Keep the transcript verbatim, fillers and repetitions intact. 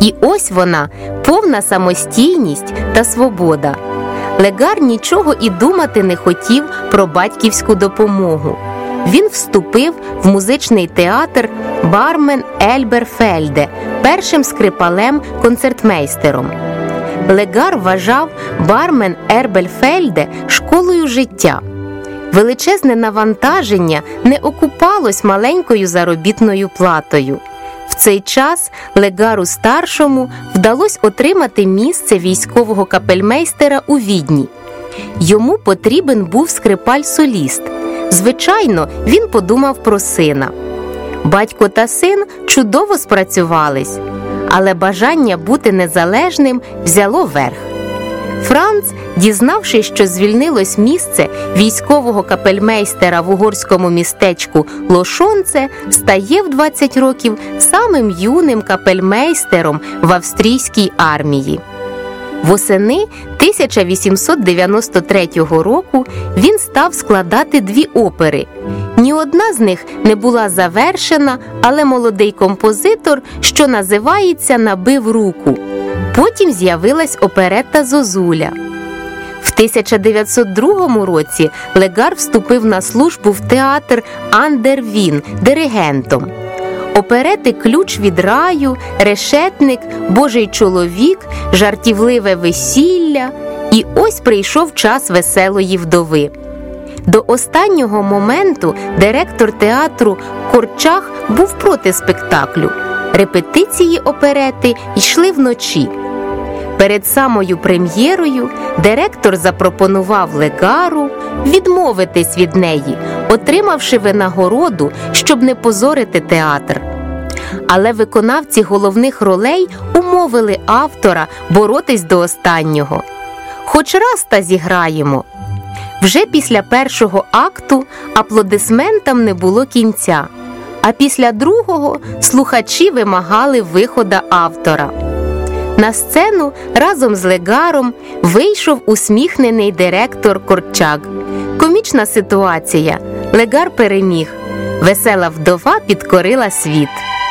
І ось вона, повна самостійність та свобода. Легар нічого і думати не хотів про батьківську допомогу. Він вступив в музичний театр «Бармен Ельберфельде» першим скрипалем-концертмейстером. Легар вважав «Бармен Ельберфельде» школою життя. Величезне навантаження не окупалось маленькою заробітною платою. В цей час Легару-старшому вдалося отримати місце військового капельмейстера у Відні. Йому потрібен був скрипаль-соліст. Звичайно, він подумав про сина. Батько та син чудово спрацювались, але бажання бути незалежним взяло верх. Франц, дізнавшись, що звільнилось місце військового капельмейстера в угорському містечку Лошонце, стає в двадцять років самим юним капельмейстером в австрійській армії. Восени тисяча вісімсот дев'яносто третього року він став складати дві опери. Ні одна з них не була завершена, але молодий композитор, що називається, набив руку. Потім з'явилась оперетта «Зозуля». В тисяча дев'ятсот другому році Легар вступив на службу в театр Андер Він диригентом. Оперети «Ключ від раю», «Решетник», «Божий чоловік», «Жартівливе весілля». І ось прийшов час «Веселої вдови». До останнього моменту директор театру Корчах був проти спектаклю. Репетиції оперети йшли вночі. Перед самою прем'єрою директор запропонував Легару відмовитись від неї, отримавши винагороду, щоб не позорити театр. Але виконавці головних ролей умовили автора боротись до останнього. «Хоч раз та зіграємо». Вже після першого акту аплодисментам не було кінця, а після другого слухачі вимагали виходу автора. На сцену разом з Легаром вийшов усміхнений директор Корчак. Комічна ситуація. Легар переміг. Весела вдова підкорила світ.